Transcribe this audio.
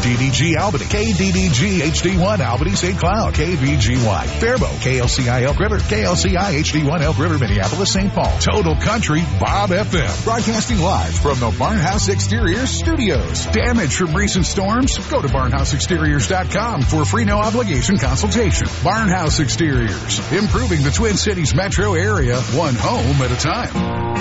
KDDG Albany, KDDG HD1 Albany St. Cloud, KVGY Faribault, KLCI Elk River, KLCI HD1 Elk River Minneapolis St. Paul, Total Country Bob FM. Broadcasting live from the Barnhouse Exteriors studios. Damage from recent storms? Go to barnhouseexteriors.com for a free no obligation consultation. Barnhouse Exteriors, improving the Twin Cities metro area, one home at a time.